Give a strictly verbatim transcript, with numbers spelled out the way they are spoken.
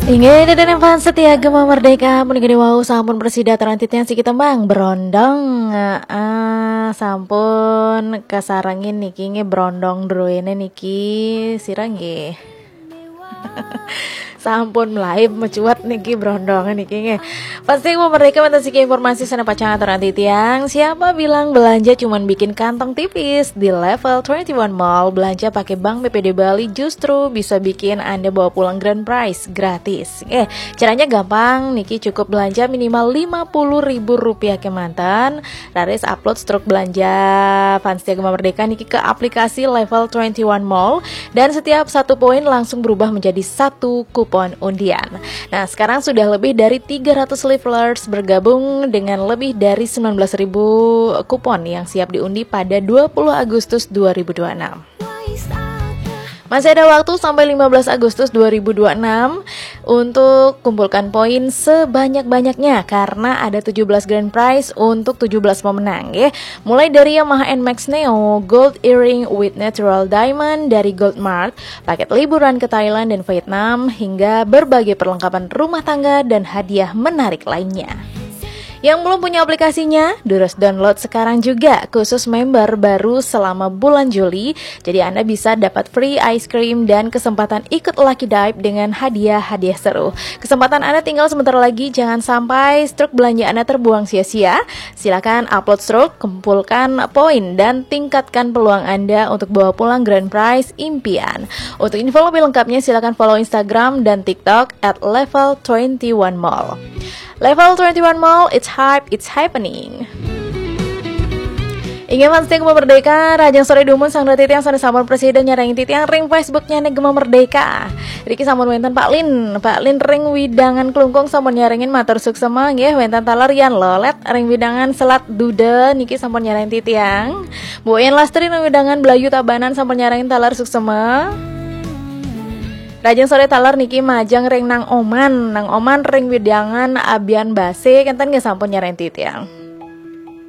Ingin dan fan setia Gema Merdeka menigani wau sampun presida terantitnya si kita bang berondong ah sampun kasarangin niki nge berondong druene niki sirang nge sampun melaib mencuat niki berondong niki nge pasti mau mereka mentasi informasi sana pacangan teranti tiang siapa bilang belanja cuman bikin kantong tipis di level twenty one Mall belanja pakai Bank B P D Bali justru bisa bikin Anda bawa pulang grand prize gratis. Eh caranya gampang niki cukup belanja minimal lima puluh ribu rupiah ke mantan Raris upload struk belanja fans Gema Merdeka niki ke aplikasi level twenty one Mall dan setiap satu poin langsung berubah menjadi satu kupon undian. Nah sekarang sudah lebih dari tiga ratus levelers bergabung dengan lebih dari sembilan belas ribu kupon yang siap diundi pada dua puluh Agustus dua ribu dua puluh enam. Masih ada waktu sampai lima belas Agustus dua ribu dua puluh enam untuk kumpulkan poin sebanyak-banyaknya karena ada tujuh belas grand prize untuk tujuh belas pemenang ya. Mulai dari Yamaha N Max Neo, Gold Earring with Natural Diamond dari Goldmart, paket liburan ke Thailand dan Vietnam hingga berbagai perlengkapan rumah tangga dan hadiah menarik lainnya. Yang belum punya aplikasinya, terus download sekarang juga khusus member baru selama bulan Juli. Jadi Anda bisa dapat free ice cream dan kesempatan ikut Lucky Dive dengan hadiah-hadiah seru. Kesempatan Anda tinggal sebentar lagi, jangan sampai struk belanja Anda terbuang sia-sia. Silakan upload struk, kumpulkan poin dan tingkatkan peluang Anda untuk bawa pulang grand prize impian. Untuk info lebih lengkapnya silakan follow Instagram dan TikTok at level twenty one mall. Level twenty one Mall, it's hype, it's happening. Ingin fans Gema Merdeka, Rajang Sore Dumun sang titiang sana sampun presiden nyarangin titiang ring Facebooknya Gema Merdeka. Riki sampun wenten Pak Lin, Pak Lin ring widangan kelungkung sampun nyarangin matur suksema nggih wenten taler yan lolet ring widangan selat duda niki sampun nyarangin titiang. Bu Yen Lastri ring widangan Belayu Tabanan sampun nyarangin taler suksema. Rajang Sore talar niki majang ring nang oman, nang oman ring widangan abian base kenten nggih sampun nyareng titiang.